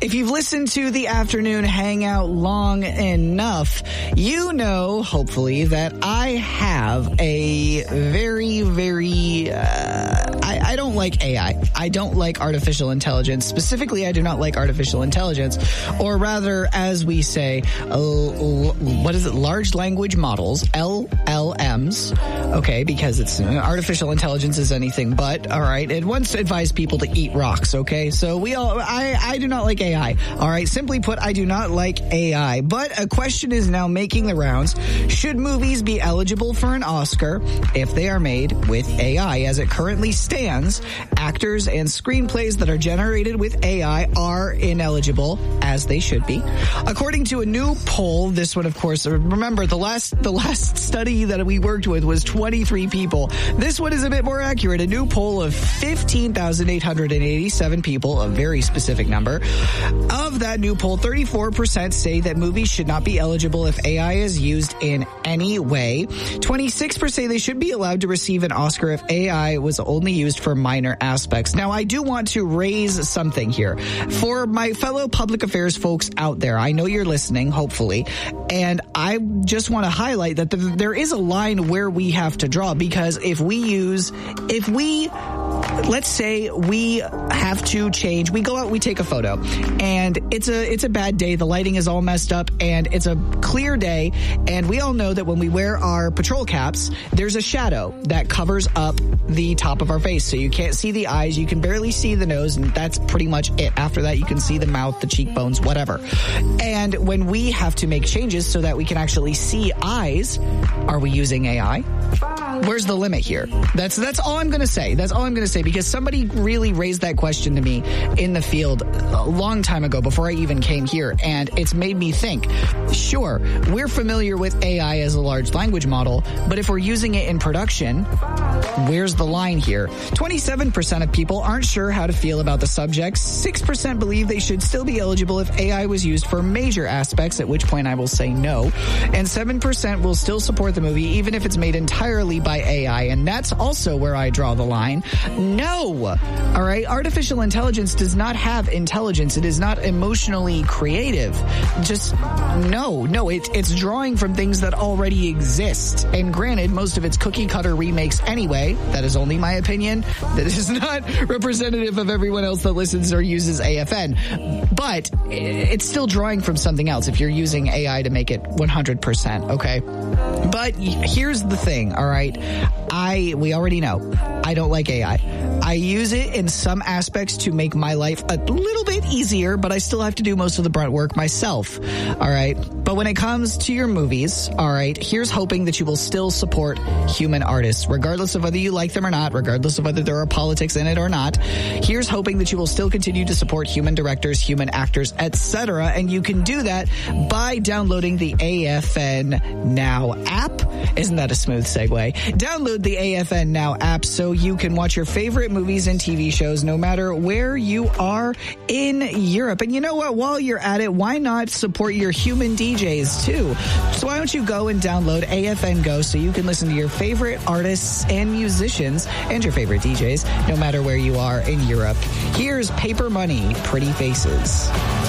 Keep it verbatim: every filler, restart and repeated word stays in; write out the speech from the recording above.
If you've listened to the afternoon hangout long enough, you know, hopefully, that I have a very, very, uh, I, I don't like A I. I don't like artificial intelligence. Specifically, I do not like artificial intelligence, or rather, as we say, uh, what is it? Large language models, L L Ms. Okay, because it's uh, artificial intelligence is anything but, all right. It once advised people to eat rocks, okay? So we all, I, I do not like A I. All right, simply put, I do not like A I. But a question is now making the rounds. Should movies be eligible for an Oscar if they are made with A I? As it currently stands, actors and screenplays that are generated with A I are ineligible, as they should be. According to a new poll, this one, of course, remember the last the last study that we worked with was twenty-three people. This one is a bit more accurate. A new poll of fifteen thousand eight hundred eighty-seven people, a very specific number. Of that new poll, thirty-four percent say that movies should not be eligible if A I is used in any way. twenty-six percent say they should be allowed to receive an Oscar if A I was only used for minor aspects. Now, I do want to raise something here. For my fellow public affairs folks out there, I know you're listening, hopefully, and I just want to highlight that there is a line where we have to draw, because if we use, if we, let's say we have to change, we go out, we take a photo, and it's a it's a bad day, the lighting is all messed up, and it's a clear day, and we all know that when we wear our patrol caps, there's a shadow that covers up the top of our face, so you can't see the eyes, you can barely see the nose, and that's pretty much it. After that, you can see the mouth, the cheekbones, whatever. And when we have to make changes so that we can actually see eyes, are we using A I? Where's the limit here? That's that's all I'm going to say. That's all I'm going to say, because somebody really raised that question to me in the field a long time ago before I even came here, and it's made me think, sure, we're familiar with A I as a large language model, but if we're using it in production, where's the line here? twenty-seven percent of people aren't sure how to feel about the subject. six percent believe they should still be eligible if A I was used for major aspects, at which point I will say no. And seven percent will still support the movie even if it's made entirely by A I. And that's also where I draw the line. No! All right? Artificial intelligence does not have intelligence. It is not emotionally creative. Just no. No, it, it's drawing from things that already exist. And granted, most of it's cookie cutter remakes anyway. That is only my opinion. That is not representative of everyone else that listens or uses A F N. But it's still drawing from something else if you're using A I to make it one hundred percent, okay? But here's the thing, all right? I, we already know, I don't like A I. I use it in some aspects to make my life a little bit easier, but I still have to do most of the brunt work myself, all right? But when it comes to your movies, all right, here's hoping that you will still support human artists, regardless of whether you like them or not, regardless of whether there are politics in it or not. Here's hoping that you will still continue to support human directors, human actors, et cetera. And you can do that by downloading the A F N Now app. Isn't that a smooth segue? Download the A F N Now app so you can watch your favorite movies and T V shows no matter where you are in Europe. And you know what? While you're at it, why not support your human D Js too? So why don't you go and download A F N Go so you can listen to your favorite artists and musicians and your favorite D Js no matter where you are in Europe. Here's Paper Money, Pretty Faces.